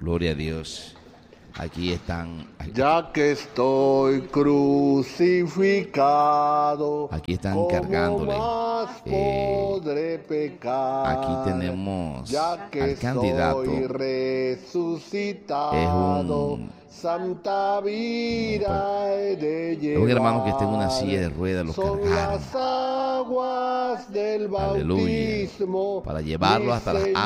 Gloria a Dios. Aquí están. Ya que estoy crucificado, Aquí están ¿cómo cargándole. más podré pecar? Aquí tenemos ya que al candidato. soy resucitado, Santa vida he de llevar. Es un hermano que está en una silla de ruedas, lo Son cargaron. las aguas del Aleluya. bautismo, Para llevarlo hasta las